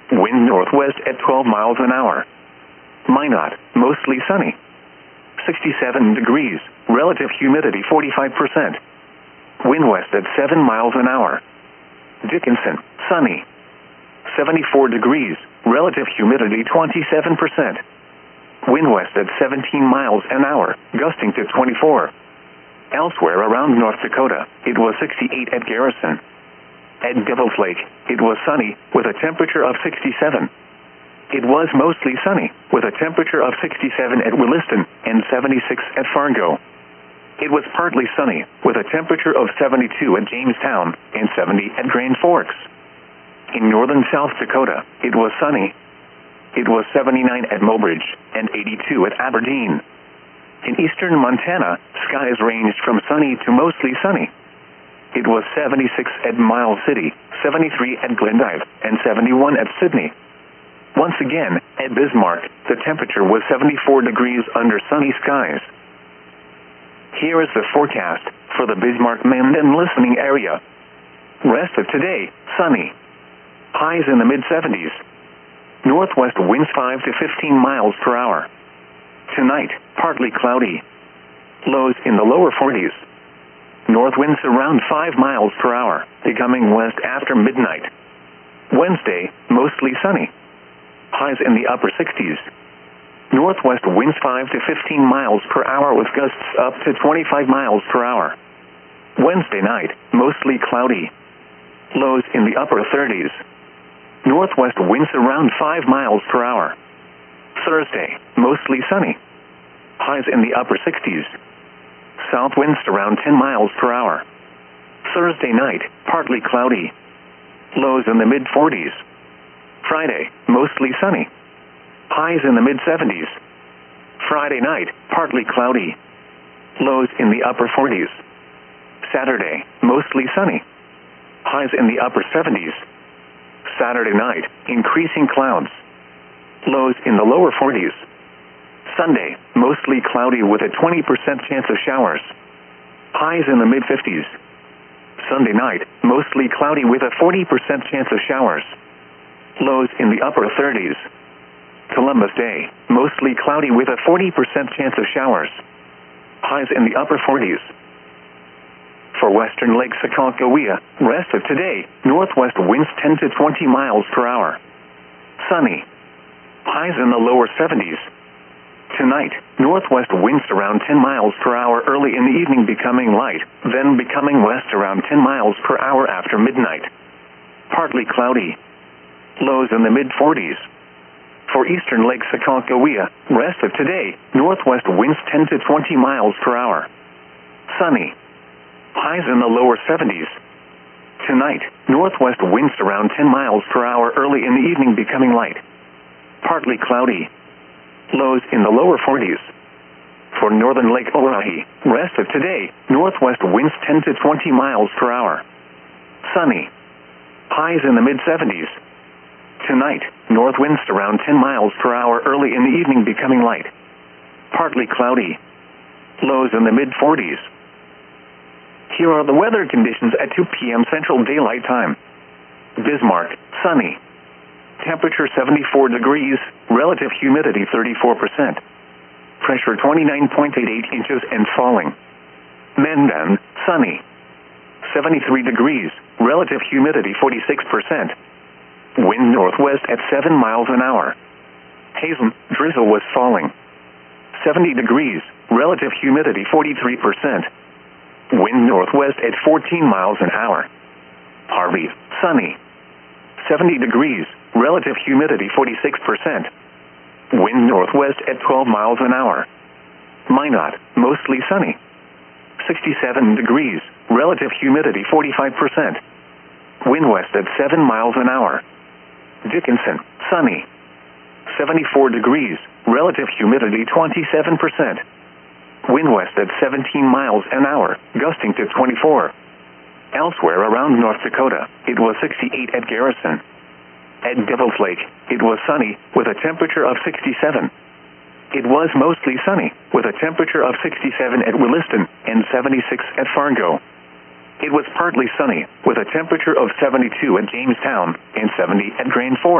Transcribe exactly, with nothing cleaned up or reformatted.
Wind northwest at twelve miles an hour. Minot, mostly sunny. sixty-seven degrees, relative humidity forty-five percent. Wind west at seven miles an hour. Dickinson, sunny. seventy-four degrees, relative humidity twenty-seven percent. Wind west at seventeen miles an hour, gusting to twenty-four. Elsewhere around North Dakota, it was sixty-eight at Garrison. At Devil's Lake, it was sunny, with a temperature of sixty-seven. It was mostly sunny, with a temperature of sixty-seven at Williston and seventy-six at Fargo. It was partly sunny, with a temperature of seventy-two at Jamestown and seventy at Grand Forks. In northern South Dakota, it was sunny. It was seventy-nine at Mobridge and eighty-two at Aberdeen. In eastern Montana, skies ranged from sunny to mostly sunny. It was seventy-six at Miles City, seventy-three at Glendive, and seventy-one at Sydney. Once again, at Bismarck, the temperature was seventy-four degrees under sunny skies. Here is the forecast for the Bismarck-Mandan listening area. Rest of today, sunny. Highs in the mid seventies. Northwest winds five to fifteen miles per hour. Tonight, partly cloudy. Lows in the lower forties. North winds around five miles per hour, becoming west after midnight. Wednesday, mostly sunny. Highs in the upper sixties. Northwest winds five to fifteen miles per hour with gusts up to twenty-five miles per hour. Wednesday night, mostly cloudy. Lows in the upper thirties. Northwest winds around five miles per hour. Thursday, mostly sunny. Highs in the upper sixties. South winds around ten miles per hour. Thursday night, partly cloudy. Lows in the mid forties. Friday, mostly sunny. Highs in the mid seventies. Friday night, partly cloudy. Lows in the upper forties. Saturday, mostly sunny. Highs in the upper seventies. Saturday night, increasing clouds. Lows in the lower forties. Sunday, mostly cloudy with a twenty percent chance of showers. Highs in the mid fifties. Sunday night, mostly cloudy with a forty percent chance of showers. Lows in the upper thirties. Columbus Day, mostly cloudy with a forty percent chance of showers. Highs in the upper forties. For western Lake Sacagawea, rest of today, northwest winds ten to twenty miles per hour. Sunny. Highs in the lower seventies. Tonight, northwest winds around ten miles per hour early in the evening, becoming light, then becoming west around ten miles per hour after midnight. Partly cloudy. Lows in the mid forties. For eastern Lake Sacagawea, rest of today, northwest winds ten to twenty miles per hour. Sunny. Highs in the lower seventies. Tonight, northwest winds around ten miles per hour early in the evening, becoming light. Partly cloudy. Lows in the lower forties. For northern Lake Oahe, rest of today, northwest winds ten to twenty miles per hour. Sunny. Highs in the mid seventies. Tonight, north winds around ten miles per hour early in the evening, becoming light. Partly cloudy. Lows in the mid forties. Here are the weather conditions at two p m Central Daylight Time. Bismarck, sunny. Temperature seventy-four degrees, relative humidity thirty-four percent. Pressure twenty-nine point eight eight inches and falling. Mandan, sunny. seventy-three degrees, relative humidity forty-six percent. Wind northwest at seven miles an hour. Hazen, drizzle was falling. seventy degrees, relative humidity forty-three percent. Wind northwest at fourteen miles an hour. Harvey, sunny. seventy degrees, relative humidity forty-six percent. Wind northwest at twelve miles an hour. Minot, mostly sunny. sixty-seven degrees, relative humidity forty-five percent. Wind west at seven miles an hour. Dickinson, sunny. seventy-four degrees, relative humidity twenty-seven percent. Wind west at seventeen miles an hour, gusting to twenty-four. Elsewhere around North Dakota, it was sixty-eight at Garrison. At Devil's Lake, it was sunny, with a temperature of sixty-seven. It was mostly sunny, with a temperature of sixty-seven at Williston and seventy-six at Fargo. It was partly sunny, with a temperature of seventy-two at Jamestown and seventy at Grand Forks.